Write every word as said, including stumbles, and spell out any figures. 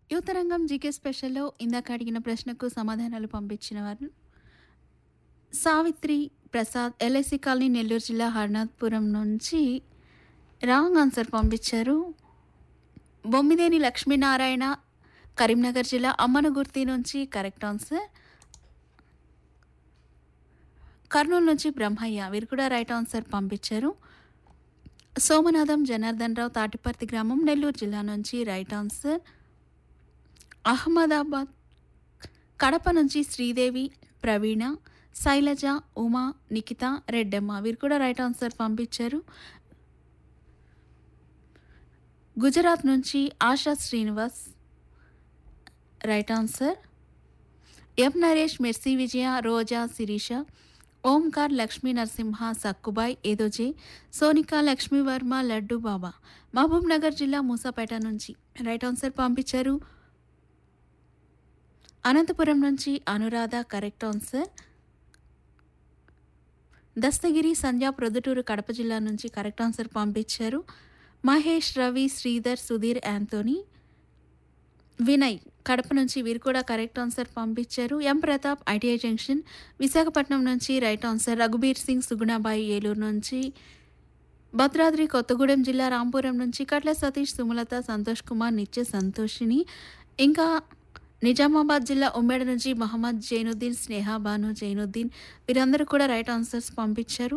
యువతరంగం జీకే స్పెషల్‌లో ఇందాక అడిగిన ప్రశ్నకు సమాధానాలు పంపించిన వారు సావిత్రి ప్రసాద్ ఎల్ఐసి కాలనీ నెల్లూరు జిల్లా హర్నాథ్పురం నుంచి రాంగ్ ఆన్సర్ పంపించారు. బొమ్మిదేని లక్ష్మీనారాయణ కరీంనగర్ జిల్లా అమ్మనగుర్తి నుంచి కరెక్ట్ ఆన్సర్. కర్నూలు నుంచి బ్రహ్మయ్య వీరు కూడా రైట్ ఆన్సర్ పంపించారు. సోమనాథం జనార్దన్ రావు తాటిపర్తి గ్రామం నెల్లూరు జిల్లా నుంచి రైట్ ఆన్సర్. అహ్మదాబాద్ కడప నుంచి శ్రీదేవి ప్రవీణ శైలజ ఉమా నిఖిత రెడ్డమ్మ వీరు కూడా రైట్ ఆన్సర్ పంపించారు. గుజరాత్ నుంచి ఆశా శ్రీనివాస్ రైట్ ఆన్సర్. ఎం నరేష్ మెర్సీ విజయ రోజా శిరీష ఓంకార్ లక్ష్మీ నరసింహ సక్కుబాయ్ ఏదోజే సోనికా లక్ష్మీవర్మ లడ్డు బాబా మహబూబ్ నగర్ జిల్లా మూసాపేట నుంచి రైట్ ఆన్సర్ పంపించారు. అనంతపురం నుంచి అనురాధ కరెక్ట్ ఆన్సర్. దస్తగిరి సంధ్య ప్రొద్దుటూరు కడప జిల్లా నుంచి కరెక్ట్ ఆన్సర్ పంపించారు. మహేష్ రవి శ్రీధర్ సుధీర్ యాంతోనీ వినయ్ కడప నుంచి వీరు కూడా కరెక్ట్ ఆన్సర్ పంపించారు. ఎం ప్రతాప్ ఐటీఐ జంక్షన్ విశాఖపట్నం నుంచి రైట్ ఆన్సర్. రఘుబీర్ సింగ్ సుగుణాబాయి ఏలూరు నుంచి భద్రాద్రి కొత్తగూడెం జిల్లా రాంపురం నుంచి కట్ల సతీష్ సుమలత సంతోష్ కుమార్ నిత్య సంతోషిని ఇంకా నిజామాబాద్ జిల్లా ఉమ్మేడ నుంచి మహమ్మద్ జైనుద్దీన్ స్నేహ బాను జైనుద్దీన్ వీరందరూ కూడా రైట్ ఆన్సర్స్ పంపించారు.